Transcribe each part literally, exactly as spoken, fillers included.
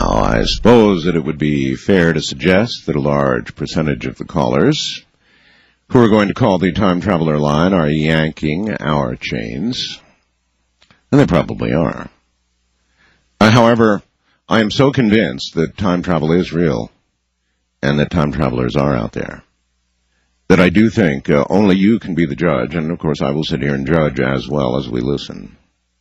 Now, I suppose that it would be fair to suggest that a large percentage of the callers who are going to call the Time Traveler line are yanking our chains. And they probably are. Uh, however, I am so convinced that time travel is real and that time travelers are out there that I do think uh, only you can be the judge, and of course I will sit here and judge as well as we listen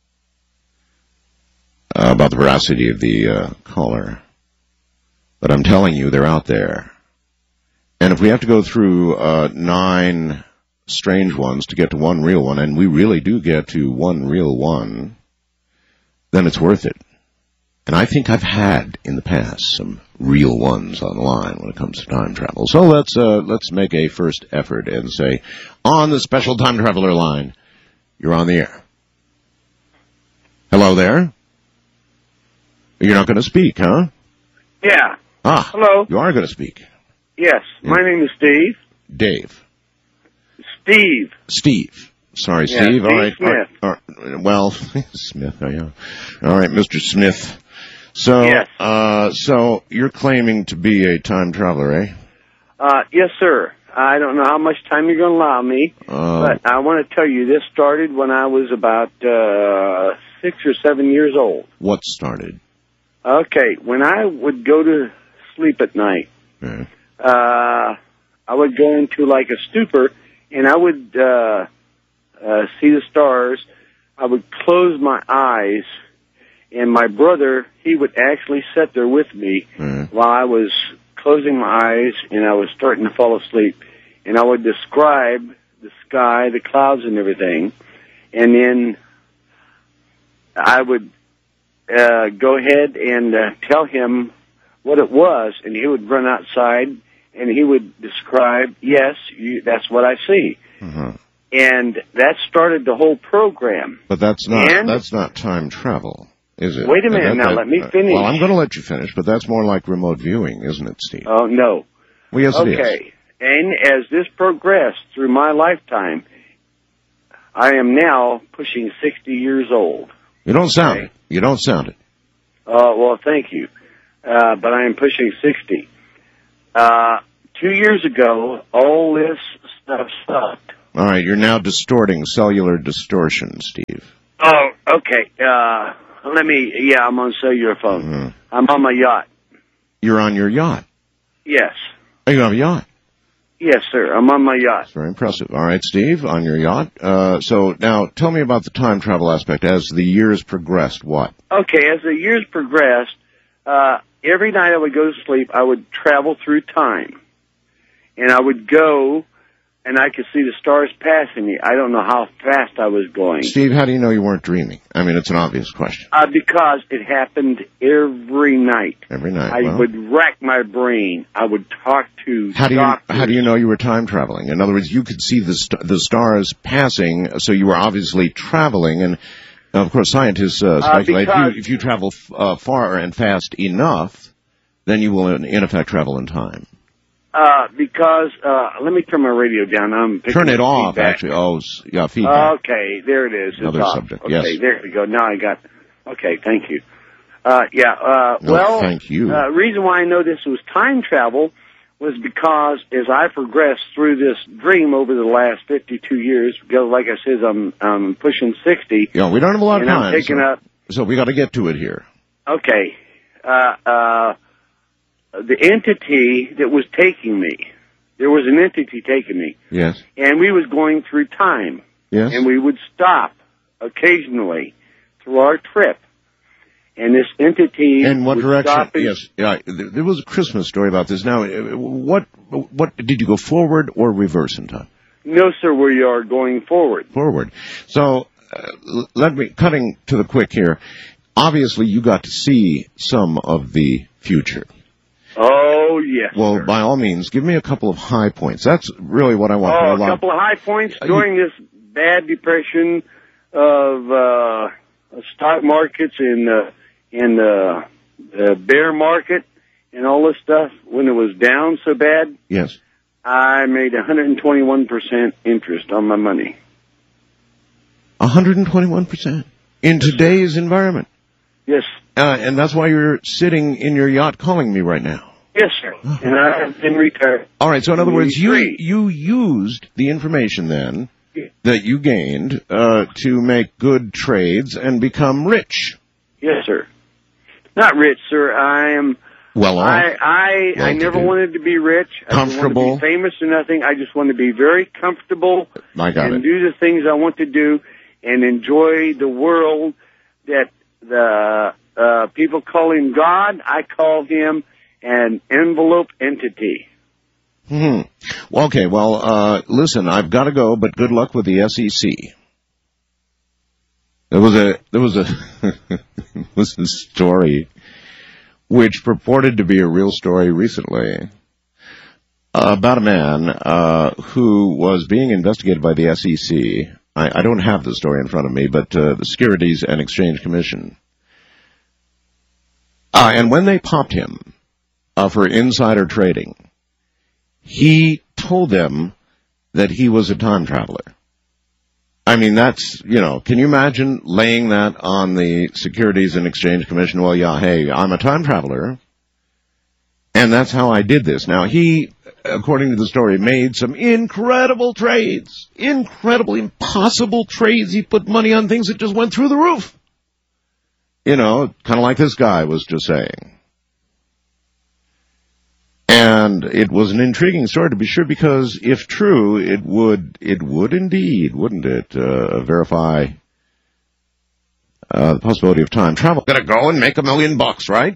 uh, about the veracity of the uh, caller. But I'm telling you, they're out there. And if we have to go through uh, nine strange ones to get to one real one, and we really do get to one real one, then it's worth it. And I think I've had in the past some real ones online when it comes to time travel. So let's uh, let's make a first effort and say, on the special Time Traveler line, you're on the air. Hello there. You're not going to speak, huh? Yeah. Ah. Hello. You are going to speak. Yes. Yeah. My name is Steve. Dave. Steve. Steve. Sorry, Yeah, Steve. Steve All right. Smith. All right. Well, Smith. Oh, yeah. All right, Mister Smith. So, Yes. uh, so you're claiming to be a time traveler, eh? Uh, yes, sir. I don't know how much time you're going to allow me, Uh, but I want to tell you this started when I was about uh, six or seven years old. What started? Okay, when I would go to sleep at night, Yeah. uh, I would go into like a stupor, and I would uh, uh, see the stars. I would close my eyes, and my brother, he would actually sit there with me Yeah. while I was closing my eyes and I was starting to fall asleep. And I would describe the sky, the clouds and everything. And then I would uh, go ahead and uh, tell him what it was, and he would run outside and he would describe, yes, you, that's what I see. Uh-huh. And that started the whole program. But that's not And- that's not time travel, is it? Wait a minute, That- now that- let me uh, finish. Well, I'm going to let you finish, but that's more like remote viewing, isn't it, Steve? Oh, no. Well, yes, it is. Okay. And as this progressed through my lifetime, I am now pushing sixty years old. You don't sound Okay. it. You don't sound it. Uh, well, thank you. Uh, but I am pushing sixty. Uh, two years ago, all this stuff stopped. All right, you're now distorting cellular distortion, Steve. Oh, okay. Uh, let me, yeah, I'm on cellular phone. Mm-hmm. I'm on my yacht. You're on your yacht. Yes. Oh, you have a yacht. Yes, sir. I'm on my yacht. That's very impressive. All right, Steve, on your yacht. Uh, so now tell me about the time travel aspect. As the years progressed, what? Okay, as the years progressed, uh, every night I would go to sleep, I would travel through time. And I would go, and I could see the stars passing me. I don't know how fast I was going. Steve, how do you know you weren't dreaming? I mean, it's an obvious question. Uh, because it happened every night. Every night. I well, would rack my brain. I would talk to how do you doctors. how do you know you were time traveling? In other words, you could see the st- the stars passing, so you were obviously traveling. And of course, scientists uh, speculate because- if, you, if you travel f- uh, far and fast enough, then you will in, in effect travel in time. Uh, because, uh, let me turn my radio down. I'm picking Turn it up off, feedback. actually. Oh, s- yeah, feedback. Okay, there it is. It's Another off. subject, Okay, yes. there we go. Now I got, okay, thank you. Uh, yeah, uh, No, well, thank you. uh, reason why I know this was time travel was because as I progressed through this dream over the last fifty-two years, because like I said, I'm, I'm pushing sixty. Yeah, we don't have a lot of and time. I'm picking so, up, so we got to get to it here. okay, uh, uh, the entity that was taking me, there was an entity taking me, Yes. and we was going through time, Yes. and we would stop occasionally through our trip, and this entity In what would direction? stop and- Yes. Yeah. There there was a Christmas story about this. Now, uh, what what did you go forward or reverse in time? No, sir, we are going forward. Forward. So uh, l- let me cutting to the quick here. Obviously, you got to see some of the future. Oh, yes, Well, sir. by all means, give me a couple of high points. That's really what I want. Oh, to a allow- couple of high points Uh, during this bad depression of uh, stock markets and uh, and uh, the bear market and all this stuff. When it was down so bad, Yes. I made one hundred twenty-one percent interest on my money. one hundred twenty-one percent in today's environment. Yes. Uh, and that's why you're sitting in your yacht calling me right now. Yes, sir. And I have been retired. All right, so in other words, you Three. you used the information then that you gained uh, to make good trades and become rich. Yes, sir. Not rich, sir. I am... Well off. I I, I never wanted to be rich. I Comfortable. didn't want to be famous or nothing. I just want to be very comfortable I got and it. do the things I want to do and enjoy the world that the uh, people call him God. I call him an envelope entity. Hmm. Well, okay, well, uh, listen, I've got to go, but good luck with the S E C. There was a, there was a, there was a story which purported to be a real story recently uh, about a man uh, who was being investigated by the S E C. I, I don't have the story in front of me, but uh, the Securities and Exchange Commission. Uh, and when they popped him uh, for insider trading, he told them that he was a time traveler. I mean, that's, you know, can you imagine laying that on the Securities and Exchange Commission? Well, yeah, hey, I'm a time traveler, and that's how I did this. Now, he, according to the story, made some incredible trades, incredible, impossible trades. He put money on things that just went through the roof. You know, kind of like this guy was just saying. And it was an intriguing story, to be sure, because if true, it would it would indeed, wouldn't it, uh, verify uh, the possibility of time travel. Gonna go and make a million bucks, right?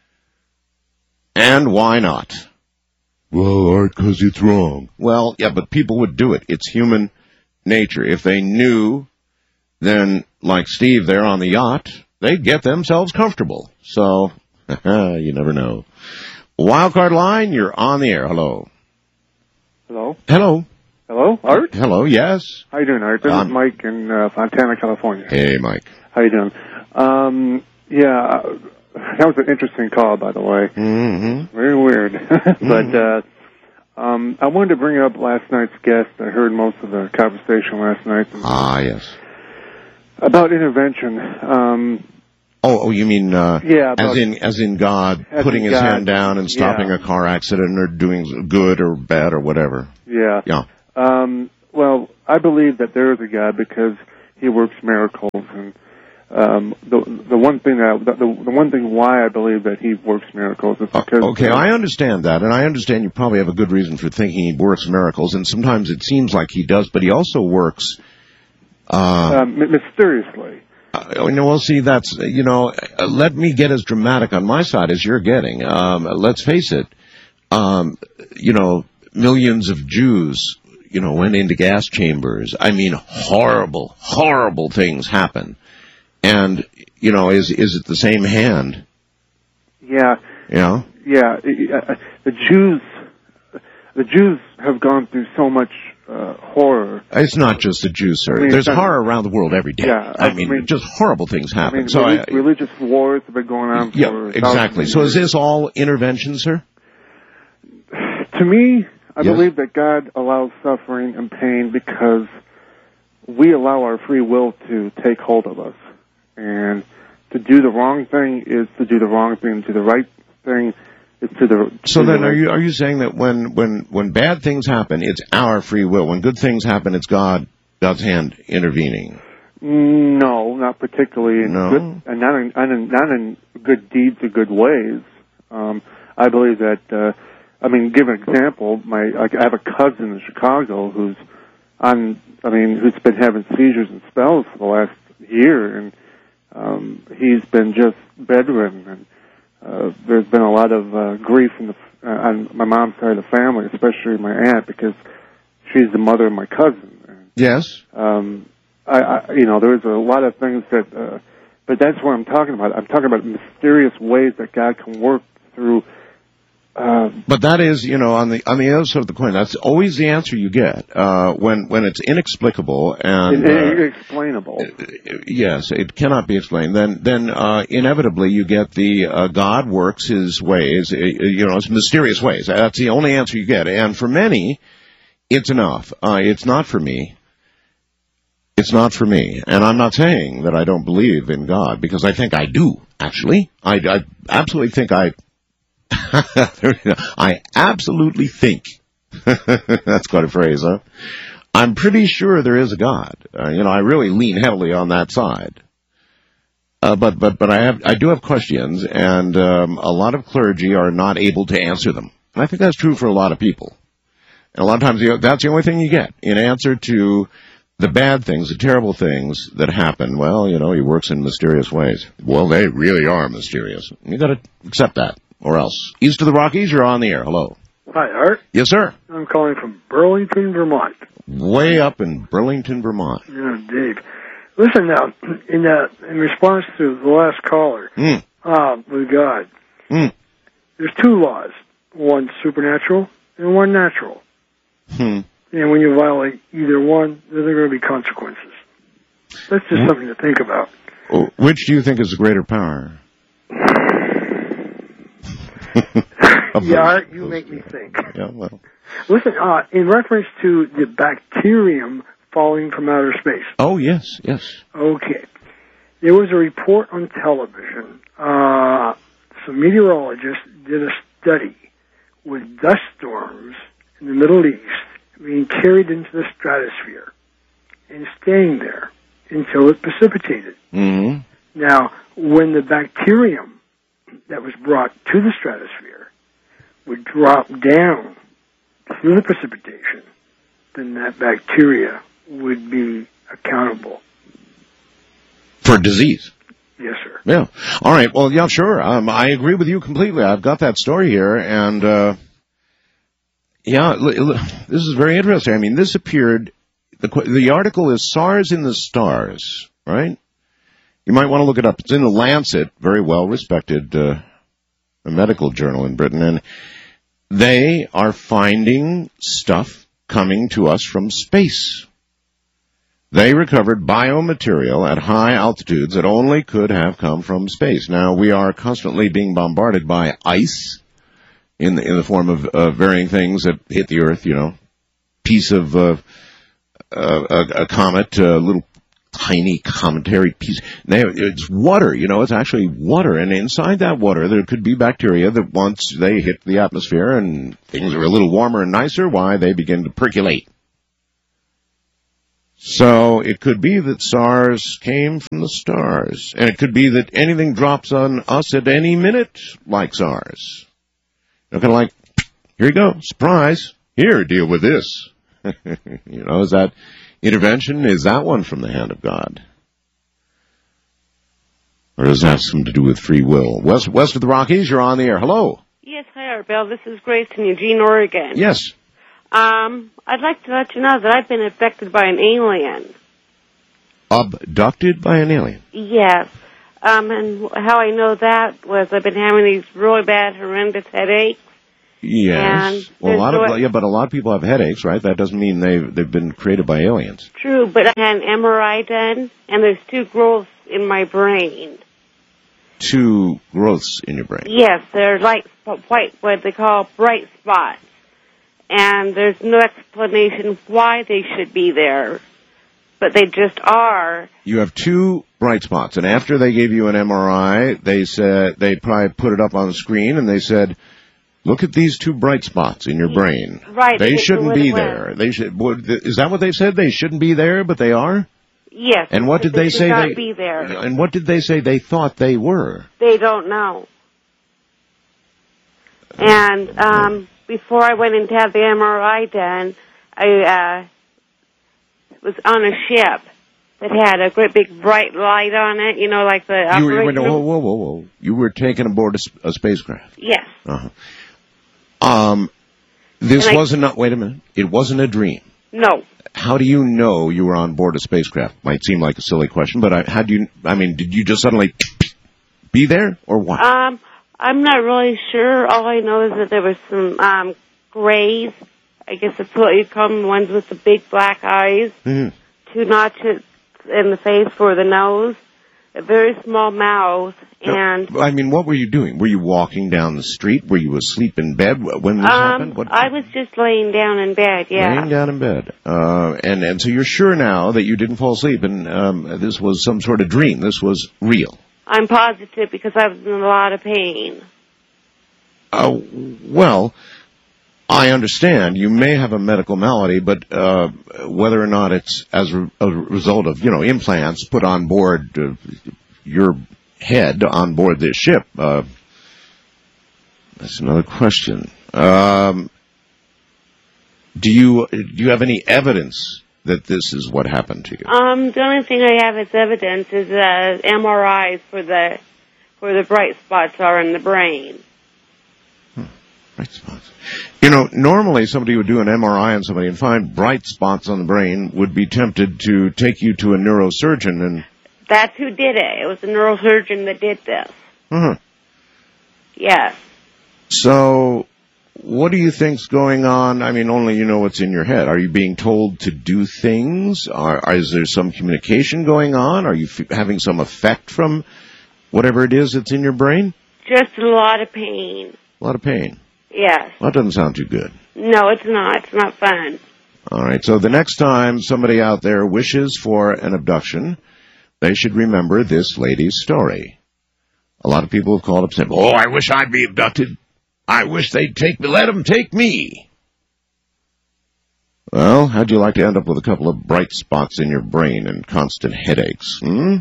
And why not? Well, Art, because it's wrong. Well, yeah, but people would do it. It's human nature. If they knew, then, like Steve there on the yacht, they'd get themselves comfortable. So, you never know. Wildcard line, you're on the air. Hello. Hello. Hello. Hello, Art? Hello, yes. How you doing, Art? This Um, is Mike in uh, Fontana, California. Hey, Mike. How you doing? Um, yeah, uh, that was an interesting call, by the way. Mm-hmm. Very weird. But uh, um, I wanted to bring up last night's guest. I heard most of the conversation last night. Ah, yes. About intervention. Um, Oh, oh, you mean uh, yeah, about, as in as in God as putting in his God, hand down and stopping yeah. a car accident or doing good or bad or whatever. Yeah. Yeah. Um, well, I believe that there is a God because he works miracles, and um, the the one thing that the, the one thing why I believe that he works miracles is because Uh, okay, uh, I understand that, and I understand you probably have a good reason for thinking he works miracles, and sometimes it seems like he does, but he also works uh, um, mysteriously. Uh, no, well, see, that's, you know, uh, let me get as dramatic on my side as you're getting. Um, let's face it, um, you know, millions of Jews, you know, went into gas chambers. I mean, horrible, horrible things happen. And, you know, is is it the same hand? Yeah. You know? Yeah. Uh, the Jews, the Jews have gone through so much uh, horror. It's not just the Jews, sir. I mean, There's not, horror around the world every day. Yeah, I, I mean, mean, just horrible things happen. I mean, so relig- I, religious wars have been going on for yeah, exactly. So is this all intervention, sir? To me, I Yes. believe that God allows suffering and pain because we allow our free will to take hold of us. And to do the wrong thing is to do the wrong thing. To do the right thing is to the... So to then the are right you are thing. you saying that when, when, when bad things happen, it's our free will? When good things happen, it's God, God's hand intervening? No, not particularly in No? good, and not in, not in not in good deeds or good ways. Um, I believe that. Uh, I mean, give an example. My like, I have a cousin in Chicago who's on. I mean, who's been having seizures and spells for the last year, and um, he's been just bedridden. And uh, there's been a lot of uh, grief in the, uh, on my mom's side of the family, especially my aunt, because she's the mother of my cousin. And, Yes. um, I, I, you know, there's a lot of things that, uh, but that's what I'm talking about. I'm talking about mysterious ways that God can work through. Uh, But that is, you know, on the on the other side of the coin, that's always the answer you get uh, when when it's inexplicable and uh, inexplainable. yes, it cannot be explained. Then then uh, inevitably you get the uh, God works His ways, uh, you know, His mysterious ways. That's the only answer you get, and for many, it's enough. Uh, it's not for me. It's not for me. And I'm not saying that I don't believe in God, because I think I do, actually. I, I absolutely think I... I absolutely think. That's quite a phrase, huh? I'm pretty sure there is a God. Uh, you know, I really lean heavily on that side. Uh, but but but I have I do have questions, and um, a lot of clergy are not able to answer them. And I think that's true for a lot of people. And a lot of times, you know, that's the only thing you get in answer to the bad things, the terrible things that happen. Well, you know, he works in mysterious ways. Well, they really are mysterious. You got to accept that, or else. East of the Rockies, you're on the air. Hello. Hi, Art. Yes, sir. I'm calling from Burlington, Vermont. Way up in Burlington, Vermont. Yeah, Dave. Listen now, in uh, in response to the last caller, mm. uh, with God, mm. there's two laws. One supernatural and one natural. Hmm. And when you violate either one, there's going to be consequences. That's just mm. something to think about. Oh, which do you think is the greater power? Yeah, you make me think. Yeah, well. Listen, uh, in reference to the bacterium falling from outer space. Oh, yes, yes. Okay. There was a report on television. Uh, some meteorologists did a study with dust storms in the Middle East being carried into the stratosphere and staying there until it precipitated. Mm-hmm. Now, when the bacterium that was brought to the stratosphere would drop down through the precipitation, then that bacteria would be accountable. For disease? Yes, sir. Yeah. All right. Well, yeah, sure. Um, I agree with you completely. I've got that story here, and, uh, yeah, this is very interesting. I mean, this appeared, the, the article is SARS in the Stars, right? You might want to look it up. It's in the Lancet, very well-respected uh, a medical journal in Britain, and they are finding stuff coming to us from space. They recovered biomaterial at high altitudes that only could have come from space. Now, we are constantly being bombarded by ice in the, in the form of uh, varying things that hit the Earth, you know, piece of uh, uh, a, a comet, a little tiny cometary piece. Now, it's water, you know, it's actually water. And inside that water, there could be bacteria that once they hit the atmosphere and things are a little warmer and nicer, why, they begin to percolate. So it could be that SARS came from the stars. And it could be that anything drops on us at any minute like SARS. You know, kind of like, here you go, surprise, here, deal with this. You know, is that intervention? Is that one from the hand of God? Or does it have something to do with free will? West, west of the Rockies, you're on the air. Hello. Yes, hi, Art Bell. This is Grace in Eugene, Oregon. Yes. Um, I'd like to let you know that I've been abducted by an alien. Abducted by an alien? Yes. Um, and how I know that was I've been having these really bad, horrendous headaches. Yes. Well, a lot of, yeah, but a lot of people have headaches, right? That doesn't mean they've, they've been created by aliens. True, but I had an M R I done, and there's two growths in my brain. Two growths in your brain? Yes, they're like white, what they call bright spots. And there's no explanation why they should be there, but they just are. You have two bright spots, and after they gave you an M R I, they said, they probably put it up on the screen, and they said, look at these two bright spots in your brain. Right. They shouldn't be there. They should. Is that what they said? They shouldn't be there, but they are? Yes. And what did they, they say not they be there. And what did they say they thought they were? They don't know. And um before I went in to have the M R I done, I uh was on a ship that had a great big bright light on it, you know, like the you were, operating whoa, whoa, whoa, whoa. You were taken aboard a, a spacecraft? Yes. Uh-huh. Um, this and wasn't, I, wait a minute, it wasn't a dream. No. How do you know you were on board a spacecraft? Might seem like a silly question, but I, how do you, I mean, did you just suddenly be there, or what? Um, I'm not really sure. All I know is that there was some, um, grays. I guess that's what you call them, ones with the big black eyes. Mm-hmm. Two notches in the face for the nose. a very small mouth, and... No, I mean, what were you doing? Were you walking down the street? Were you asleep in bed when this um, happened? What? I was just laying down in bed, yeah. Laying down in bed. Uh, and, and so you're sure now that you didn't fall asleep and um, this was some sort of dream. This was real. I'm positive because I was in a lot of pain. Uh, well... I understand you may have a medical malady, but uh, whether or not it's as a, a result of, you know, implants put on board uh, your head on board this ship, uh, that's another question. Um, do you do you have any evidence that this is what happened to you? Um, the only thing I have as evidence is uh, M R Is for the where the bright spots are in the brain. Bright spots. You know, normally somebody would do an M R I on somebody and find bright spots on the brain, would be tempted to take you to a neurosurgeon and... That's who did it. It was a neurosurgeon that did this. Uh-huh. Yes. So, what do you think's going on? I mean, only you know what's in your head. Are you being told to do things? Are, is there some communication going on? Are you f- having some effect from whatever it is that's in your brain? Just a lot of pain. A lot of pain. Yes. Well, that doesn't sound too good. No, it's not. It's not fun. All right. So the next time somebody out there wishes for an abduction, they should remember this lady's story. A lot of people have called up saying, oh, I wish I'd be abducted. I wish they'd take me. Let them take me. Well, how'd you like to end up with a couple of bright spots in your brain and constant headaches? Hmm?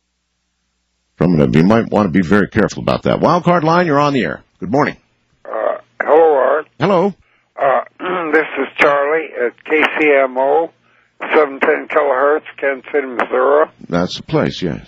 From them, you might want to be very careful about that. Wildcard line, you're on the air. Good morning. Hello, Art. Hello. Uh, this is Charlie at K C M O, seven ten kilohertz, Kansas City, Missouri. That's the place, yes.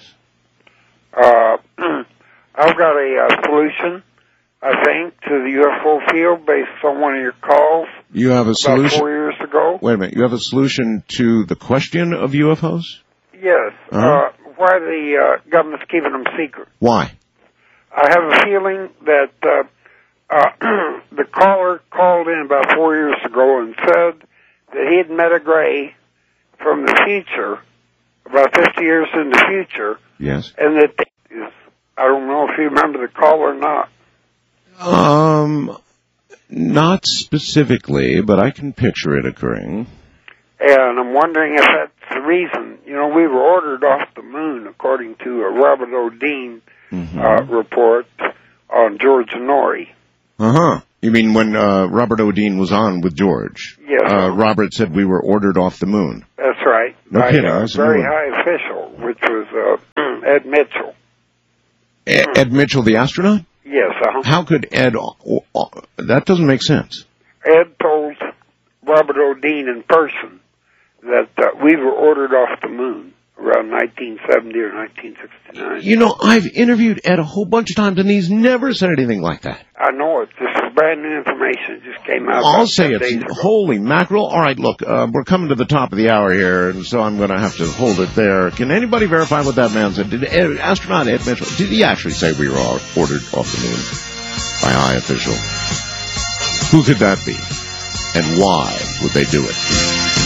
Uh, I've got a uh, solution, I think, to the U F O field based on one of your calls. You have a solution? About four years ago. Wait a minute. You have a solution to the question of U F Os? Yes. Uh-huh. Uh, why the uh, government's keeping them secret? Why? I have a feeling that... Uh, Uh, the caller called in about four years ago and said that he had met a gray from the future, about fifty years in the future. Yes. And that, is, I don't know if you remember the call or not. Um, not specifically, but I can picture it occurring. And I'm wondering if that's the reason. You know, we were ordered off the moon, according to a Robert O'Dean mm-hmm. uh, report on George Norrie. Uh-huh. You mean when uh, Robert O'Dean was on with George? Yes. Uh, Robert said we were ordered off the moon. That's right. No by kidding. a very high official, which was uh, Ed Mitchell. Ed, Ed Mitchell, the astronaut? Yes. Uh-huh. How could Ed... Uh, uh, that doesn't make sense. Ed told Robert O'Dean in person that uh, we were ordered off the moon around nineteen seventy or nineteen sixty-nine. You know, I've interviewed Ed a whole bunch of times, and he's never said anything like that. I know it. This is brand new information. It just came out. I'll say it's holy mackerel. All right, look, uh, we're coming to the top of the hour here, and so I'm going to have to hold it there. Can anybody verify what that man said? Did Ed, astronaut Ed Mitchell, did he actually say we were all ordered off the moon by a high official? Who could that be? And why would they do it?